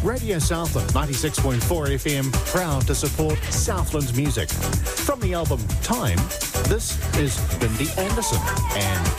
Radio Southland 96.4 FM, proud to support Southland's music. From the album Time, this is Bindi Anderson and